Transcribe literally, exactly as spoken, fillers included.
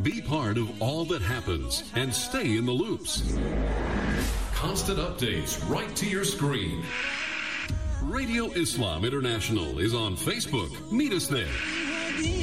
Be part of all that happens and stay in the loops. Constant updates right to your screen. Radio Islam International is on Facebook. Meet us there.